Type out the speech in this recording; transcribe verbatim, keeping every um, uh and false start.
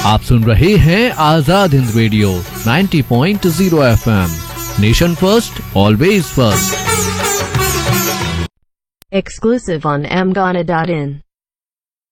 आप सुन रहे हैं आजाद हिंद रेडियो नब्बे point zero F M, nation first always first. Exclusive on m ghana dot in.